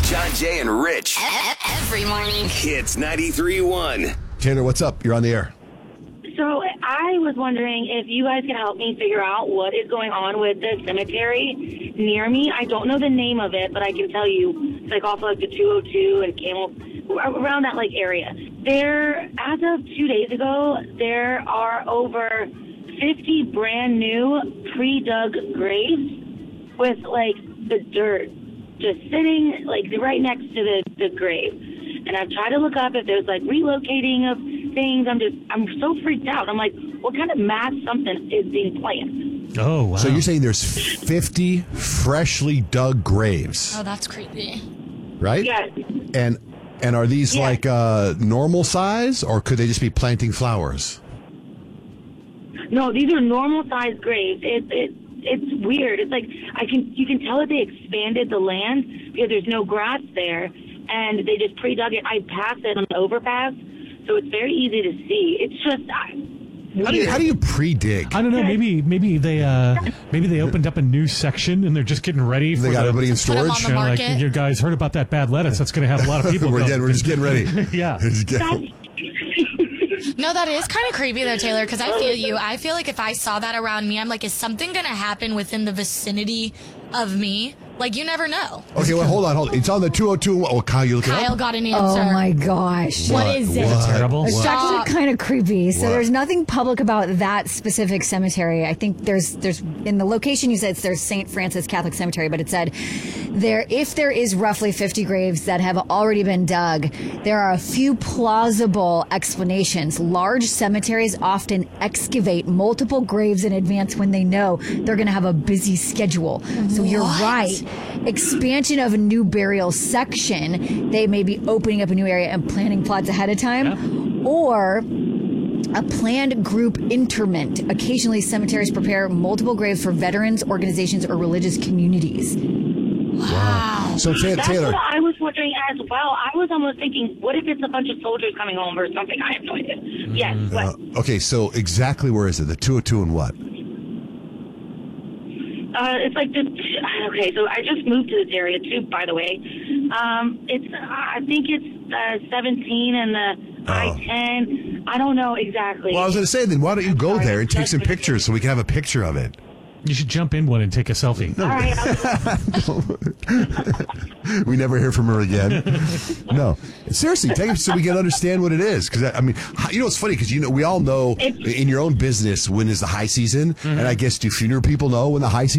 John, Jay, and Rich. Every morning. Hits 93.1. Taylor, what's up? You're on the air. So I was wondering if you guys could help me figure out what is going on with the cemetery near me. I don't know the name of it, but I can tell you it's like off like the 202 and Camel, around that like area. There, as of 2 days ago, there are over 50 brand new pre-dug graves with like the dirt just sitting like right next to the grave. And I've tried to look up if there's like relocating of things. I'm so freaked out. I'm like, what kind of mass something is being planned? Oh, wow. So you're saying there's 50 freshly dug graves, Oh, that's creepy. right? Yes. And are these Yeah. like normal size, or could they just be planting flowers? No, these are normal sized graves. It's weird. It's like you can tell that they expanded the land because there's no grass there, and they just pre-dug it. I passed it on the overpass, so it's very easy to see. It's just How do you pre-dig? I don't know. Maybe they opened up a new section and they're just getting ready. They got everybody in Put 'em on storage? the You know, like, market. you guys heard about that bad lettuce? That's going to have a lot of people. We're just getting ready. Yeah. Just get- No, that is kind of creepy, though, Taylor, because I feel you. I feel like if I saw that around me, I'm like, is something going to happen within the vicinity of me? Like, you never know. Okay, well, hold on. It's on the 202. Oh, Kyle, you looking Kyle up? got an answer. Oh my gosh. What is it? Terrible. It's Stop. actually kind of creepy. So What? there's nothing public about that specific cemetery. I think there's in the location you said there's St. Francis Catholic Cemetery, but it said if there is roughly 50 graves that have already been dug, there are a few plausible explanations. Large cemeteries often excavate multiple graves in advance when they know they're going to have a busy schedule. So you're right. Expansion of a new burial section, they may be opening up a new area and planning plots ahead of time, or a planned group interment. Occasionally, cemeteries prepare multiple graves for veterans, organizations, or religious communities. Wow. So, That's Taylor, what I was wondering as well. I was almost thinking, what if it's a bunch of soldiers coming home or something? I have no idea. Yes. What? okay, so exactly where is it? The 202 and what? It's like okay, so I just moved to this area too, by the way. I think it's 17 and the I-10. I don't know exactly. Well, I was going to say, then why don't you go Sorry, there and take that's some what- pictures so we can have a picture of it? You should jump in one and take a selfie. All right. We never hear from her again. No. Seriously, take it so we can understand what it is. Because, I mean, you know, it's funny because, you know, we all know in your own business when is the high season. And I guess do funeral people know when the high season